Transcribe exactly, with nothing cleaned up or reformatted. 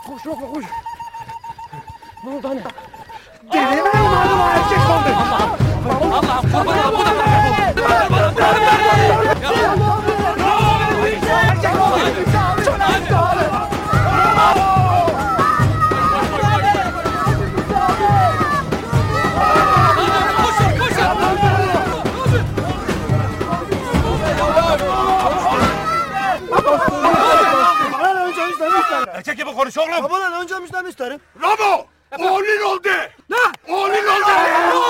Koş Rafa koş. Ne oldu anne? Deli mi oldu bu erkek oldu? Allah'ım kurban ol. Bu da Erkek gibi konuş oğlum. Babadan önce müjden isterim. Ramo! Oğlun oldu. Ne? Oğlun oldu.